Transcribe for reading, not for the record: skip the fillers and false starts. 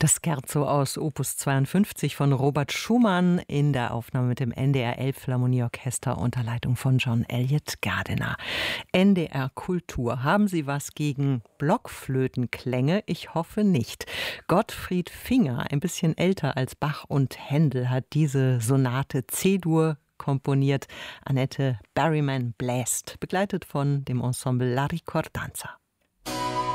Das Scherzo aus Opus 52 von Robert Schumann in der Aufnahme mit dem NDR Elbphilharmonieorchester unter Leitung von John Elliott Gardiner. NDR Kultur. Haben Sie was gegen Blockflötenklänge? Ich hoffe nicht. Gottfried Finger, ein bisschen älter als Bach und Händel, hat diese Sonate C-Dur komponiert. Annette Berryman bläst, begleitet von dem Ensemble La Ricordanza.